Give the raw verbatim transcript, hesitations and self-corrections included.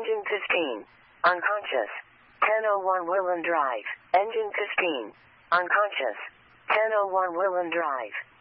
Engine fifteen. Unconscious. ten oh one Willand Drive. Engine fifteen. Unconscious. ten oh one Willand Drive.